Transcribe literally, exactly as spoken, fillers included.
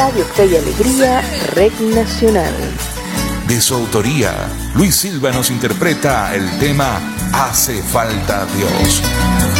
Radio Fe y Alegría, Red Nacional. De su autoría, Luis Silva nos interpreta el tema Hace falta Dios.